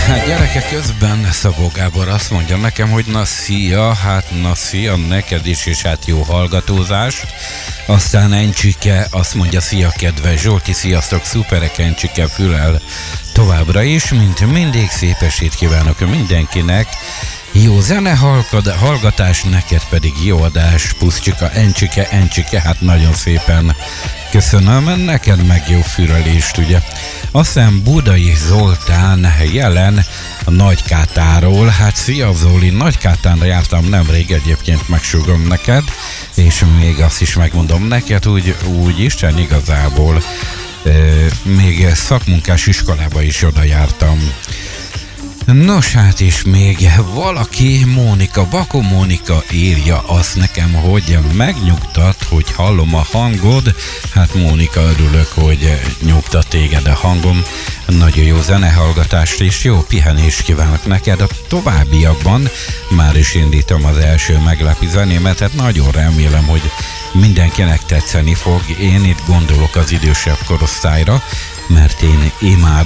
Hát gyerekek, közben Szabó Gábor azt mondja nekem, hogy na szia neked is, és hát jó hallgatózást. Aztán Encsike azt mondja, szia kedves Zsolti, sziasztok, szuperek Encsike Fülel továbbra is, mint mindig, szép estét kívánok mindenkinek. Jó zene hallgatás, neked pedig jó adás, Puszcsika, Encsike, hát nagyon szépen köszönöm, neked meg jó fürelést, ugye. Aztán Budai Zoltán jelen a Nagykátáról, hát szia Zoli, Nagykátánra jártam nemrég, egyébként megsugom neked, és még azt is megmondom neked, úgy Isten igazából még szakmunkás iskolába is oda jártam. Nos hát, és még valaki, Bakó Mónika írja azt nekem, hogy megnyugtat, hogy hallom a hangod. Hát Mónika, örülök, hogy nyugtat téged a hangom. Nagyon jó zenehallgatást és jó pihenést kívánok neked. A továbbiakban már is indítom az első meglepi zenémet, hát nagyon remélem, hogy mindenkinek tetszeni fog. Én itt gondolok az idősebb korosztályra, mert én imádom